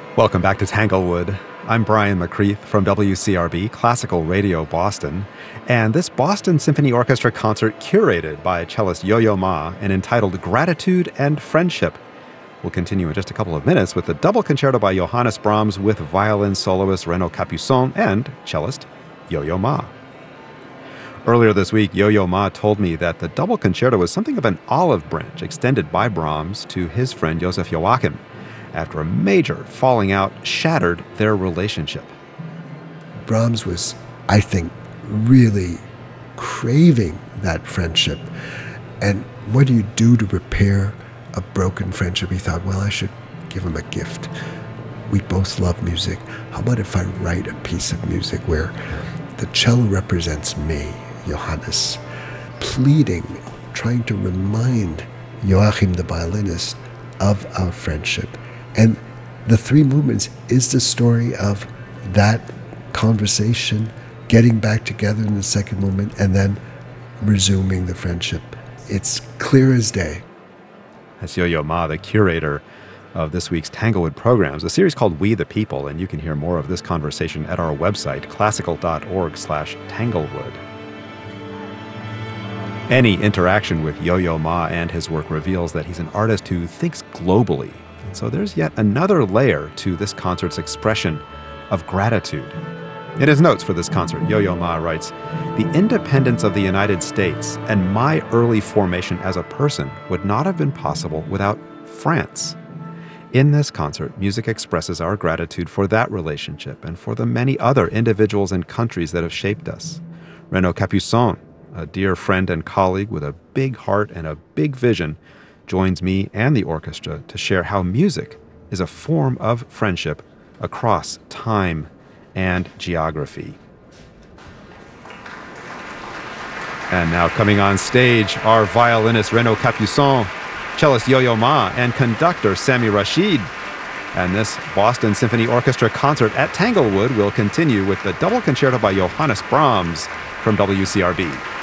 Welcome back to Tanglewood. I'm Brian McCreath from WCRB Classical Radio Boston, and this Boston Symphony Orchestra concert curated by cellist Yo-Yo Ma and entitled Gratitude and Friendship will continue in just a couple of minutes with the double concerto by Johannes Brahms with violin soloist Renaud Capuçon and cellist Yo-Yo Ma. Earlier this week, Yo-Yo Ma told me that the double concerto was something of an olive branch extended by Brahms to his friend Joseph Joachim, after a major falling out shattered their relationship. Brahms was, I think, really craving that friendship. And what do you do to repair a broken friendship? He thought, well, I should give him a gift. We both love music. How about if I write a piece of music where the cello represents me, Johannes, pleading, trying to remind Joachim, the violinist, of our friendship. And the three movements is the story of that conversation, getting back together in the second movement, and then resuming the friendship. It's clear as day. That's Yo-Yo Ma, the curator of this week's Tanglewood programs, a series called We the People, and you can hear more of this conversation at our website, classical.org/Tanglewood. Any interaction with Yo-Yo Ma and his work reveals that he's an artist who thinks globally. And so there's yet another layer to this concert's expression of gratitude. In his notes for this concert, Yo-Yo Ma writes, "The independence of the United States and my early formation as a person would not have been possible without France. In this concert, music expresses our gratitude for that relationship and for the many other individuals and countries that have shaped us. Renaud Capuçon, a dear friend and colleague with a big heart and a big vision, joins me and the orchestra to share how music is a form of friendship across time and geography." And now coming on stage, our violinist Renaud Capuçon, cellist Yo-Yo Ma, and conductor Sami Rashid. And this Boston Symphony Orchestra concert at Tanglewood will continue with the double concerto by Johannes Brahms from WCRB.